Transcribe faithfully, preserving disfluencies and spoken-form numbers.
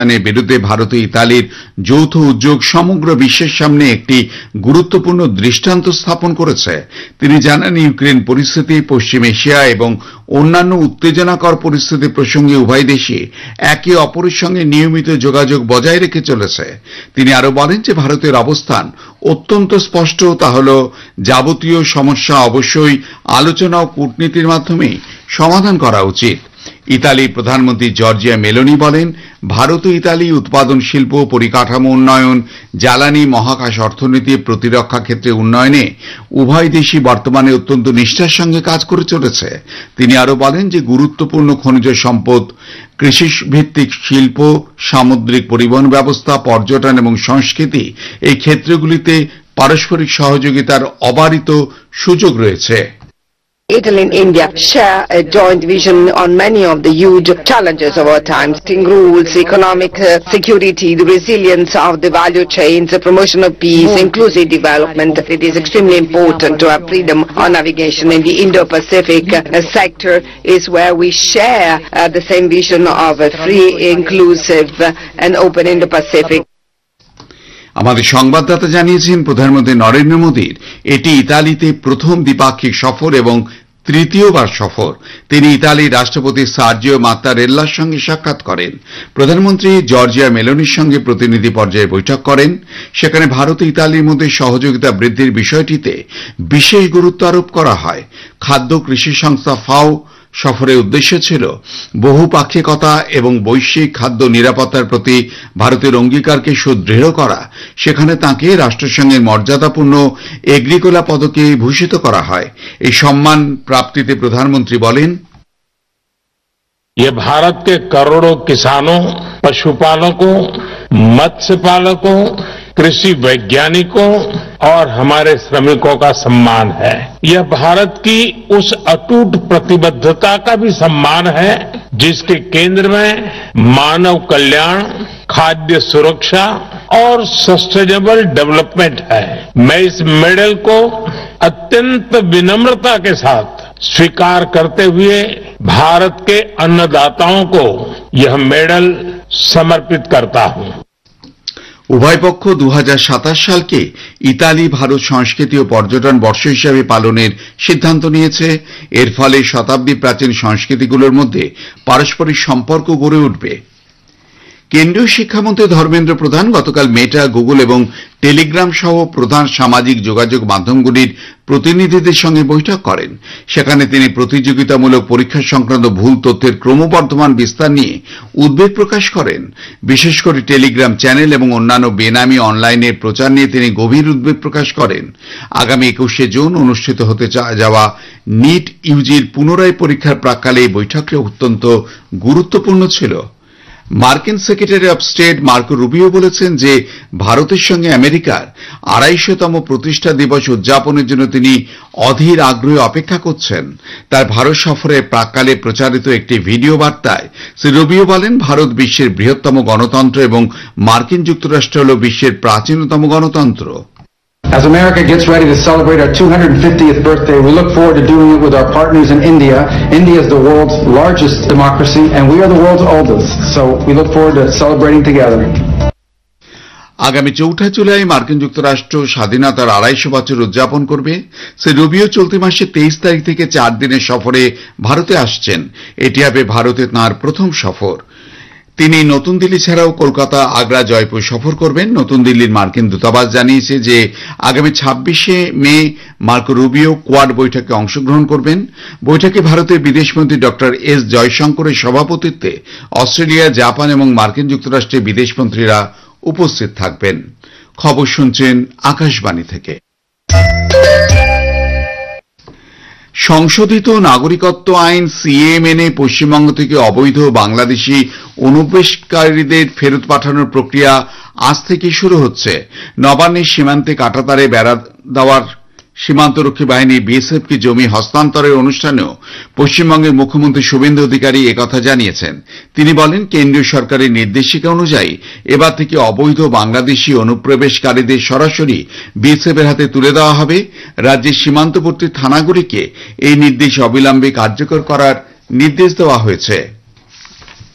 বিরুদ্ধে ভারত ও ইতালির যৌথ উদ্যোগ সমগ্র বিশ্বের সামনে একটি গুরুত্বপূর্ণ দৃষ্টান্ত স্থাপন করেছে। তিনি জানান, ইউক্রেন পরিস্থিতি, পশ্চিম এশিয়া এবং অন্যান্য উত্তেজনাকর পরিস্থিতি প্রসঙ্গে উভয় দেশই একে অপরের সঙ্গে নিয়মিত যোগাযোগ বজায় রেখে চলেছে। তিনি আরো বলেন যে ভারতের অবস্থান অত্যন্ত স্পষ্ট, তা হল যাবতীয় সমস্যা অবশ্যই আলোচনা ও কূটনীতির মাধ্যমেই সমাধান করা উচিত। ইতালির প্রধানমন্ত্রী জর্জিয়া মেলোনি বলেন, ভারত ও ইতালি উৎপাদন শিল্প, পরিকাঠামো উন্নয়ন, জ্বালানি, মহাকাশ অর্থনীতি, প্রতিরক্ষা ক্ষেত্রে উন্নয়নে উভয় দেশই বর্তমানে অত্যন্ত নিষ্ঠার সঙ্গে কাজ করে চলেছে। তিনি আরো বলেন যে গুরুত্বপূর্ণ খনিজ সম্পদ, কৃষিভিত্তিক শিল্প, সামুদ্রিক পরিবহন ব্যবস্থা, পর্যটন এবং সংস্কৃতি এই ক্ষেত্রগুলিতে পারস্পরিক সহযোগিতার অবারিত সুযোগ রয়েছে। Italy and India share a joint vision on many of the huge challenges of our times, rules, economic uh, security, the resilience of the value chains, the promotion of peace, inclusive development. It is extremely important to have freedom on navigation in the Indo-Pacific uh, sector is where we share uh, the same vision of a free, inclusive uh, and open Indo-Pacific. আমাদের সংবাদদাতা জানিয়েছেন, প্রধানমন্ত্রী নরেন্দ্র মোদীর এটি ইতালিতে প্রথম দ্বিপাক্ষিক সফর এবং তৃতীয়বার সফর। তিনি ইতালির রাষ্ট্রপতি সার্জিও মাত্তারেল্লার সঙ্গে সাক্ষাৎ করেন। প্রধানমন্ত্রী জর্জিয়া মেলোনির সঙ্গে প্রতিনিধি পর্যায়ে বৈঠক করেন। সেখানে ভারত ও ইতালির মধ্যে সহযোগিতা বৃদ্ধির বিষয়টিতে বিশেষ গুরুত্ব আরোপ করা হয়। খাদ্য কৃষি সংস্থা ফাও সফরের উদ্দেশ্য ছিল বহুপাক্ষিকতা এবং বৈশ্বিক খাদ্য নিরাপত্তার প্রতি ভারতের অঙ্গীকারকে সুদৃঢ় করা। সেখানে তাঁকে রাষ্ট্রসংঘের মর্যাদাপূর্ণ এগ্রিকোলা পদকে ভূষিত করা হয়। এই সম্মান প্রাপ্তিতে প্রধানমন্ত্রী বলেন, ये भारत के करोड़ों किसानों, पशुपालकों, मत्स्य पालकों, कृषि वैज्ञानिकों और हमारे श्रमिकों का सम्मान है। यह भारत की उस अटूट प्रतिबद्धता का भी सम्मान है जिसके केंद्र में मानव कल्याण, खाद्य सुरक्षा और सस्टेनेबल डेवलपमेंट है। मैं इस मेडल को अत्यंत विनम्रता के साथ स्वीकार करते हुए भारत के अन्नदाताओं को यह मेडल समर्पित करता हूं। উভয় পক্ষ দু হাজার সাতাশ সালকে ইতালি ভারত সংস্কৃতি ও পর্যটন বর্ষ হিসাবে পালনের সিদ্ধান্ত নিয়েছে। এর ফলে শতাব্দী প্রাচীন সংস্কৃতিগুলোর মধ্যে পারস্পরিক সম্পর্ক গড়ে উঠবে। কেন্দ্রীয় শিক্ষামন্ত্রী ধর্মেন্দ্র প্রধান গতকাল মেটা, গুগল এবং টেলিগ্রাম সহ প্রধান সামাজিক যোগাযোগ মাধ্যমগুলির প্রতিনিধিদের সঙ্গে বৈঠক করেন। সেখানে তিনি প্রতিযোগিতামূলক পরীক্ষা সংক্রান্ত ভুল তথ্যের ক্রমবর্ধমান বিস্তার নিয়ে উদ্বেগ প্রকাশ করেন। বিশেষ করে টেলিগ্রাম চ্যানেল এবং অন্যান্য বেনামি অনলাইনের প্রচার নিয়ে তিনি গভীর উদ্বেগ প্রকাশ করেন। আগামী একুশে জুন অনুষ্ঠিত হতে যাওয়া নিট ইউজির পুনরায় পরীক্ষার প্রাক্কালে এই বৈঠকটি অত্যন্ত গুরুত্বপূর্ণ ছিল। মার্কিন secretary of state Marco Rubio বলেছেন যে ভারতের সঙ্গে আমেরিকার আড়াইশোতম প্রতিষ্ঠা দিবস উদযাপনের জন্য তিনি অধীর আগ্রহে অপেক্ষা করছেন। তার ভারত সফরের প্রাক্কালে প্রচারিত একটি ভিডিও বার্তায় শ্রী রুবিও বলেন, ভারত বিশ্বের বৃহত্তম গণতন্ত্র এবং মার্কিন যুক্তরাষ্ট্র হল বিশ্বের প্রাচীনতম গণতন্ত্র। As America gets ready to celebrate our two hundred fiftieth birthday, we look forward to doing it with our partners in India. India is the world's largest democracy, and we are the world's oldest. So we look forward to celebrating together. আগামী চৌঠা জুলাই মার্কিন যুক্তরাষ্ট্র স্বাধীনতার আড়াইশো বছর উদযাপন করবে। Shri Rubio চলতি মাসে তেইশ তারিখ থেকে চার দিনের সফরে ভারতে আসছেন। এটি হবে ভারতে তাঁর প্রথম সফর। তিনি নতুন দিল্লি ছাড়াও কলকাতা, আগ্রা, জয়পুর সফর করবেন। নতুন দিল্লির মার্কিন দূতাবাস জানিয়েছে যে আগামী ছাব্বিশে মে মার্কো রুবিও কোয়াড বৈঠকে অংশগ্রহণ করবেন। বৈঠকে ভারতের বিদেশমন্ত্রী ডক্টর এস জয়শঙ্করের সভাপতিত্বে অস্ট্রেলিয়া, জাপান এবং মার্কিন যুক্তরাষ্ট্রের বিদেশমন্ত্রীরা উপস্থিত থাকবেন। খবর শুনছেন আকাশবাণী থেকে। সংশোধিত নাগরিকত্ব আইন সিএএ মেনে পশ্চিমবঙ্গ থেকে অবৈধ বাংলাদেশি অনুপ্রবেশকারীদের ফেরত পাঠানোর প্রক্রিয়া আজ থেকে শুরু হচ্ছে। নবান্নের সীমান্তে কাঁটাতারে বেড়া দেওয়ার সীমান্তরক্ষী বাহিনী বিএসএফকে জমি হস্তান্তরের অনুষ্ঠানেও পশ্চিমবঙ্গের মুখ্যমন্ত্রী শুভেন্দু অধিকারী একথা জানিয়েছেন। তিনি বলেন, কেন্দ্রীয় সরকারের নির্দেশিকা অনুযায়ী এবার থেকে অবৈধ বাংলাদেশি অনুপ্রবেশকারীদের সরাসরি বিএসএফের হাতে তুলে দেওয়া হবে। রাজ্যের সীমান্তবর্তী থানাগুলিকে এই নির্দেশ অবিলম্বে কার্যকর করার নির্দেশ দেওয়া হয়েছে।